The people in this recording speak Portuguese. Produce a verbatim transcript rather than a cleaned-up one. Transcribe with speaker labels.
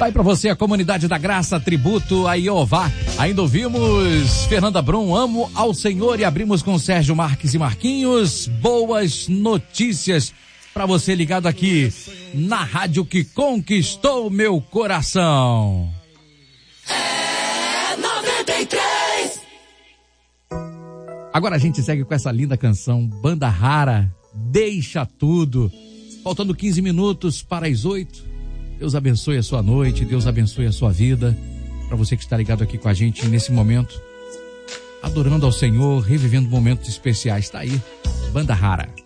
Speaker 1: Tá aí pra você a Comunidade da Graça, tributo a Jeová. Ainda ouvimos Fernanda Brum, Amo ao Senhor, e abrimos com Sérgio Marques e Marquinhos. Boas notícias pra você ligado aqui na rádio que conquistou meu coração.
Speaker 2: É noventa e três.
Speaker 1: Agora a gente segue com essa linda canção, Banda Rara, Deixa Tudo. Faltando quinze minutos para as oito. Deus abençoe a sua noite, Deus abençoe a sua vida. Para você que está ligado aqui com a gente nesse momento, adorando ao Senhor, revivendo momentos especiais. Tá aí, Banda Rara.